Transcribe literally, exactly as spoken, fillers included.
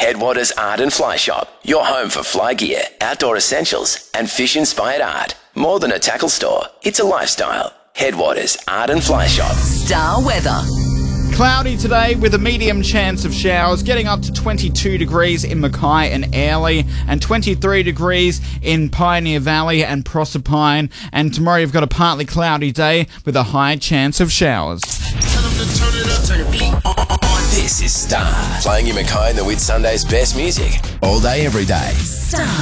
Headwaters Art and Fly Shop, your home for fly gear, outdoor essentials, and fish-inspired art. More than a tackle store, it's a lifestyle. Headwaters Art and Fly Shop. Star weather. Cloudy today with a medium chance of showers, getting up to twenty-two degrees in Mackay and Airlie and twenty-three degrees in Pioneer Valley and Proserpine. And tomorrow you've got a partly cloudy day with a high chance of showers. This is Star, playing you Mackay and the Whit Sunday's best music all day, every day. Star.